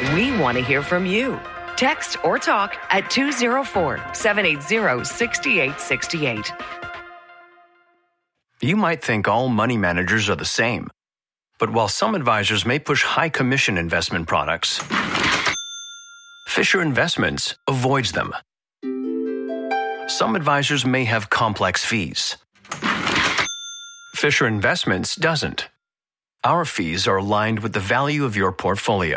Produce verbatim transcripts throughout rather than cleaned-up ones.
We want to hear from you. Text or talk at two oh four, seven eight zero, six eight six eight. You might think all money managers are the same. But while some advisors may push high commission investment products, Fisher Investments avoids them. Some advisors may have complex fees. Fisher Investments doesn't. Our fees are aligned with the value of your portfolio.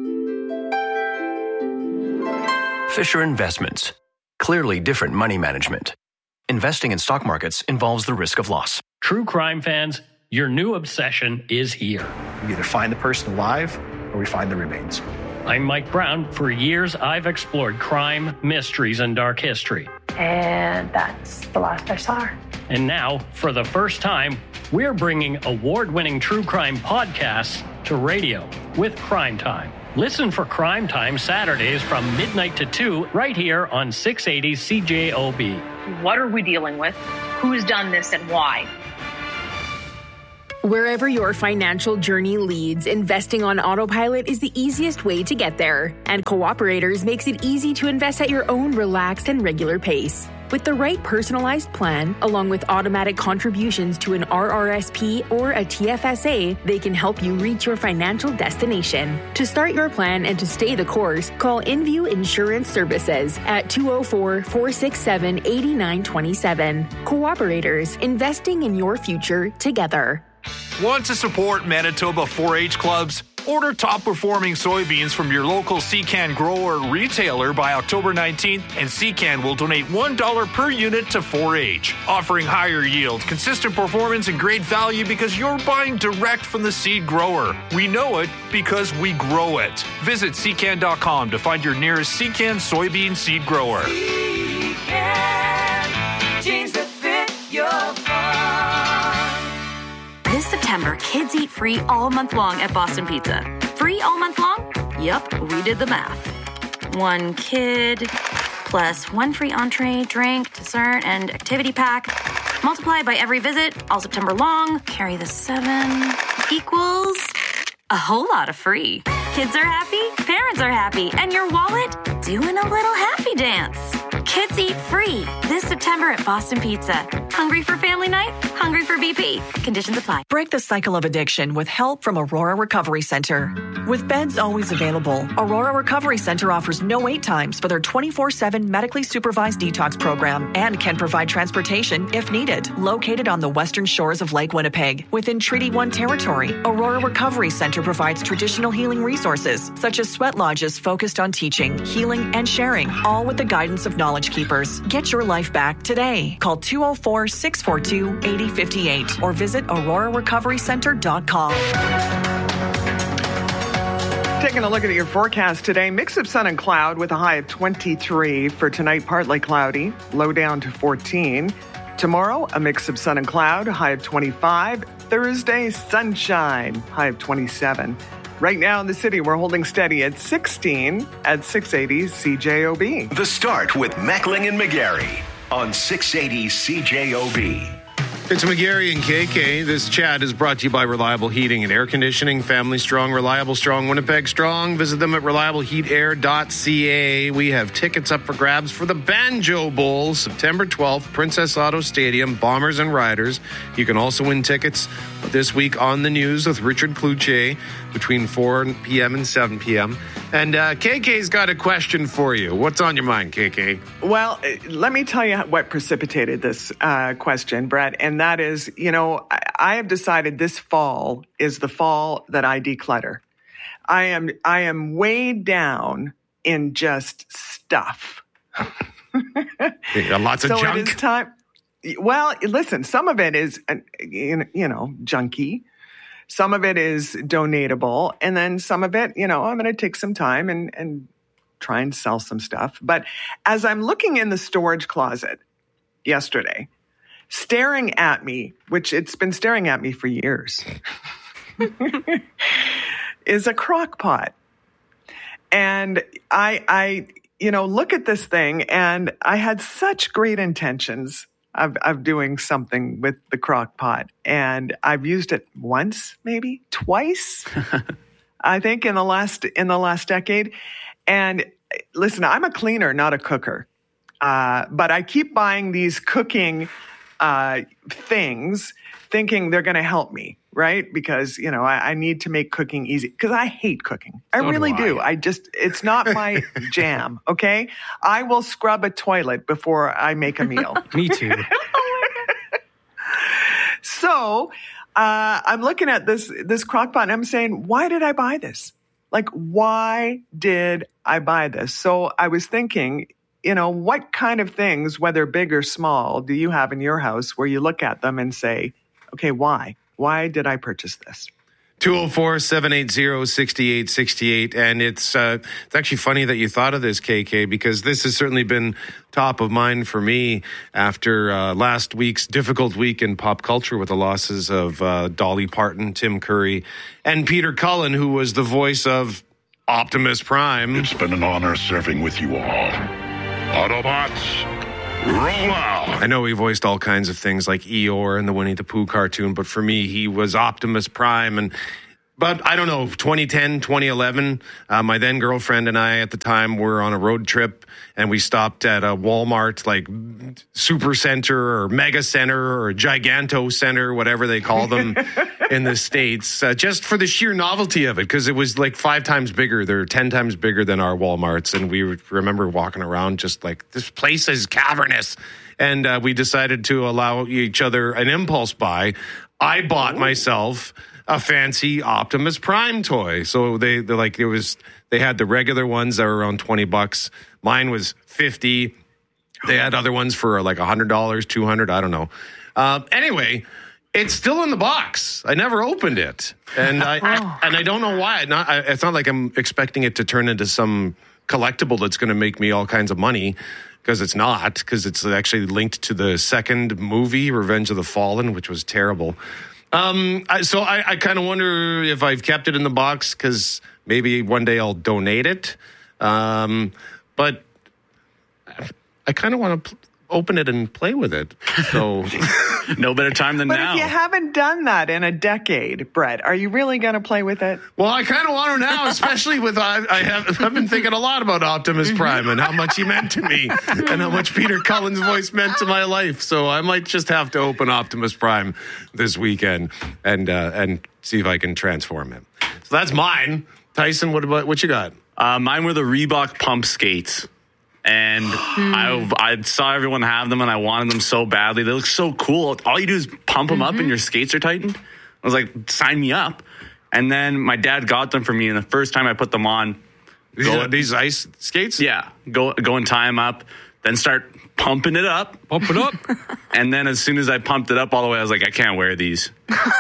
Fisher Investments. Clearly different money management. Investing in stock markets involves the risk of loss. True crime fans, your new obsession is here. We either find the person alive or we find the remains. I'm Mike Brown. For years, I've explored crime, mysteries, and dark history. And that's the last I saw her. And now, for the first time, we're bringing award-winning true crime podcasts to radio with Crime Time. Listen for Crime Time Saturdays from midnight to two right here on six eighty C J O B. What are we dealing with? Who's done this and why? Wherever your financial journey leads, investing on autopilot is the easiest way to get there. And Cooperators makes it easy to invest at your own relaxed and regular pace. With the right personalized plan, along with automatic contributions to an R R S P or a T F S A, they can help you reach your financial destination. To start your plan and to stay the course, call InView Insurance Services at two oh four, four six seven, eight nine two seven. Cooperators, investing in your future together. Want to support Manitoba four H clubs? Order top-performing soybeans from your local Secan grower retailer by October nineteenth, and Secan will donate one dollar per unit to four H, offering higher yield, consistent performance, and great value because you're buying direct from the seed grower. We know it because we grow it. Visit secan dot com to find your nearest Secan soybean seed grower. Secan, jeans that fit your farm. This September, kids eat free all month long at Boston Pizza. Free all month long? Yup, we did the math. One kid plus one free entree, drink, dessert, and activity pack. Multiply by every visit, all September long. Carry the seven equals a whole lot of free. Kids are happy, parents are happy, and your wallet doing a little happy dance. Kids eat free this September at Boston Pizza. Hungry for family night? Hungry for B P? Conditions apply. Break the cycle of addiction with help from Aurora Recovery Center. With beds always available, Aurora Recovery Center offers no wait times for their twenty-four seven medically supervised detox program and can provide transportation if needed. Located on the western shores of Lake Winnipeg, within Treaty one territory, Aurora Recovery Center provides traditional healing resources such as sweat lodges focused on teaching, healing, and sharing, all with the guidance of knowledge keepers. Get your life back today. Call two oh four, six four two, eight oh five eight or visit aurora recovery center dot com. Taking a look at your forecast today, mix of sun and cloud with a high of twenty-three. For tonight, partly cloudy, low down to fourteen. Tomorrow, a mix of sun and cloud, a high of twenty-five. Thursday, sunshine, high of twenty-seven. Right now in the city, we're holding steady at sixteen at six eighty C J O B. The Start with Meckling and McGarry on six eighty C J O B. It's McGarry and K K. This chat is brought to you by Reliable Heating and Air Conditioning. Family strong, reliable strong, Winnipeg strong. Visit them at reliable heat air dot c a. We have tickets up for grabs for the Banjo Bowl, September twelfth, Princess Auto Stadium, Bombers and Riders. You can also win tickets this week on the news with Richard Cloutier between four p.m. and seven p.m. And uh, K K's got a question for you. What's on your mind, K K? Well, let me tell you what precipitated this uh, question, Brett, and that is, you know, I, I have decided this fall is the fall that I declutter. I am I am weighed down in just stuff. Lots of so junk. It is time. Well, listen, some of it is, uh, you know, junky. Some of it is donatable. And then some of it, you know, I'm going to take some time and, and try and sell some stuff. But as I'm looking in the storage closet yesterday, staring at me, which it's been staring at me for years, is a crock pot. And I, I, you know, look at this thing and I had such great intentions Of, of doing something with the crock pot. And I've used it once, maybe twice. I think, in the last in the last decade. And listen, I'm a cleaner, not a cooker. Uh, but I keep buying these cooking uh, things, thinking they're going to help me, right? Because, you know, I, I need to make cooking easy. Because I hate cooking. I So really do I. do. I just, it's not my jam, okay? I will scrub a toilet before I make a meal. Me too. So uh, I'm looking at this this crock pot and I'm saying, why did I buy this? Like, why did I buy this? So I was thinking, you know, what kind of things, whether big or small, do you have in your house where you look at them and say, okay, why? Why did I purchase this? two oh four, seven eight zero, six eight six eight. And it's uh, it's actually funny that you thought of this, K K, because this has certainly been top of mind for me after uh, last week's difficult week in pop culture with the losses of uh, Dolly Parton, Tim Curry, and Peter Cullen, who was the voice of Optimus Prime. It's been an honor serving with you all. Autobots, roll out. I know he voiced all kinds of things like Eeyore in the Winnie the Pooh cartoon, but for me, he was Optimus Prime. And but I don't know, twenty ten, twenty eleven, uh, my then girlfriend and I at the time were on a road trip, and we stopped at a Walmart, like Super Center or Mega Center or Giganto Center, whatever they call them in the States, uh, just for the sheer novelty of it, because it was like five times bigger. They're ten times bigger than our Walmarts. And we remember walking around just like, this place is cavernous. And uh, we decided to allow each other an impulse buy. I bought myself a fancy Optimus Prime toy. So they they like it was they had the regular ones that were around twenty bucks. Mine was fifty. They had other ones for like one hundred dollars, two hundred dollars, I don't know. Uh, anyway, it's still in the box. I never opened it. And I, I and I don't know why. Not I, it's not like I'm expecting it to turn into some collectible that's going to make me all kinds of money, because it's not, because it's actually linked to the second movie, Revenge of the Fallen, which was terrible. Um, I, so I, I kind of wonder if I've kept it in the box because maybe one day I'll donate it. Um, but I kind of want to pl- open it and play with it. So no better time than but now. But if you haven't done that in a decade, Brett, are you really going to play with it? Well, I kind of want to now, especially with I, I have I've been thinking a lot about Optimus Prime and how much he meant to me and how much Peter Cullen's voice meant to my life. So I might just have to open Optimus Prime this weekend and uh, and see if I can transform him. So that's mine. Tyson, what about what you got? Uh, mine were the Reebok pump skates. And I, I saw everyone have them, and I wanted them so badly. They look so cool. All you do is pump them up, and your skates are tightened. I was like, sign me up. And then my dad got them for me, and the first time I put them on, these, go, are these ice skates? Yeah, go go and tie them up, then start pumping it up, pump it up, and then as soon as I pumped it up all the way, I was like, I can't wear these.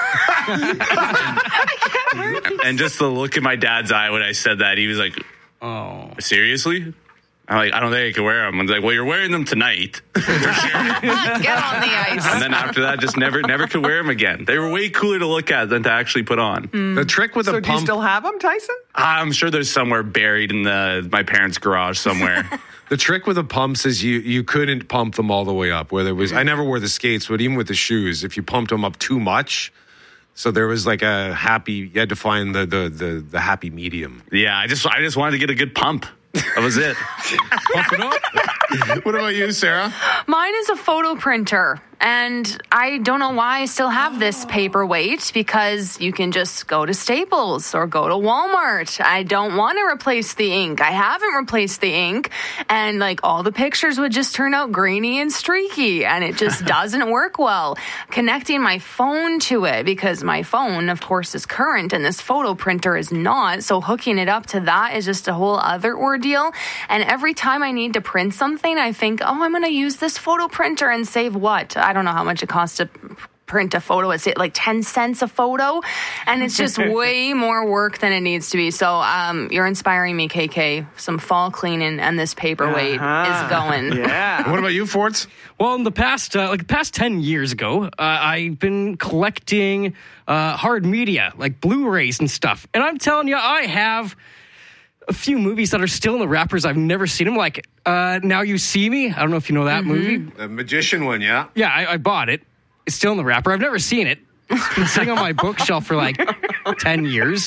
And just the look in my dad's eye when I said that, he was like, "Oh, seriously?" I'm like, I don't think I can wear them. I was like, well, you're wearing them tonight. For sure. Get on the ice. And then after that, just never never could wear them again. They were way cooler to look at than to actually put on. Mm. The trick with so a pump... pump... do you still have them, Tyson? I'm sure there's somewhere buried in the my parents' garage somewhere. The trick with the pumps is you you couldn't pump them all the way up. Whether it was, I never wore the skates, but even with the shoes, if you pumped them up too much... So there was like a happy, you had to find the, the, the, the happy medium. Yeah, I just I just wanted to get a good pump. That was it. Pump it up. What about you, Sarah? Mine is a photo printer. And I don't know why I still have this paperweight, because you can just go to Staples or go to Walmart. I don't want to replace the ink. I haven't replaced the ink. And like all the pictures would just turn out grainy and streaky, and it just doesn't work well. Connecting my phone to it, because my phone, of course, is current and this photo printer is not. So hooking it up to that is just a whole other ordeal. And every time I need to print something, I think, oh, I'm going to use this photo printer and save what? I don't know how much it costs to print a photo. It's like ten cents a photo, and it's just way more work than it needs to be. So um, you're inspiring me, K K. Some fall cleaning, and this paperweight uh-huh. is going. Yeah. What about you, Forts? Well, in the past, uh, like the past ten years ago, uh, I've been collecting uh, hard media, like Blu-rays and stuff. And I'm telling you, I have a few movies that are still in the wrappers. I've never seen them. Like uh, Now You See Me. I don't know if you know that mm-hmm. movie. The Magician one, yeah. Yeah, I, I bought it. It's still in the wrapper. I've never seen it. It's been sitting on my bookshelf for like ten years.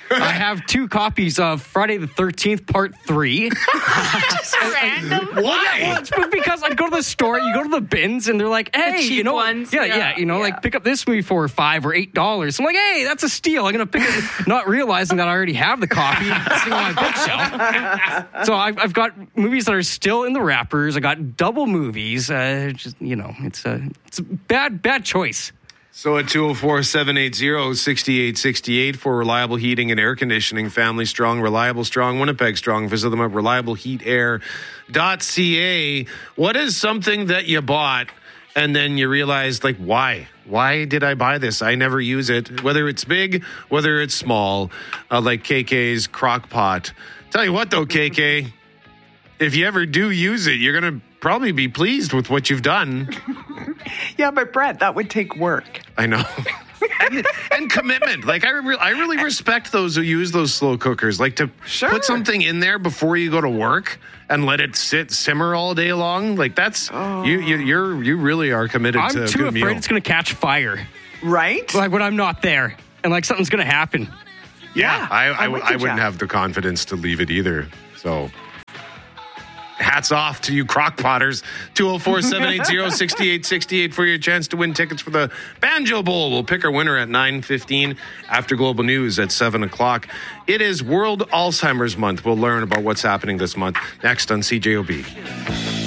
I have two copies of Friday the thirteenth Part three. Just random. Why? Well, it's because I go to the store, you go to the bins, and they're like, hey, cheap you know, ones. yeah, yeah, Yeah, you know, yeah. like pick up this movie for five or eight dollars. I'm like, hey, that's a steal. I'm gonna pick it, not realizing that I already have the copy sitting on my bookshelf. So I've, I've got movies that are still in the wrappers. I got double movies. Uh, just you know, it's a it's a bad bad choice. So at two oh four, seven eight zero, six eight six eight for reliable heating and air conditioning, Family Strong, Reliable Strong, Winnipeg Strong. Visit them at reliable heat air dot c a. What is something that you bought and then you realized, like, why? Why did I buy this? I never use it. Whether it's big, whether it's small, uh, like K K's crock pot. Tell you what, though, K K, if you ever do use it, you're going to probably be pleased with what you've done. Yeah, but Brett, that would take work. I know. and, and commitment. Like, I, re- I really respect those who use those slow cookers. Like, to Sure. put something in there before you go to work and let it sit, simmer all day long. Like, that's, Oh. you, you, you're, you really are committed I'm to a too good afraid meal. it's gonna catch fire. Right? Like when I'm not there, and like something's gonna happen. Yeah, I, I, I'm with I you, wouldn't Jeff. have the confidence to leave it either. So, hats off to you crock potters. two oh four, seven eight zero, six eight six eight for your chance to win tickets for the Banjo Bowl. We'll pick our winner at nine fifteen after Global News at seven o'clock. It is World Alzheimer's Month. We'll learn about what's happening this month next on C J O B.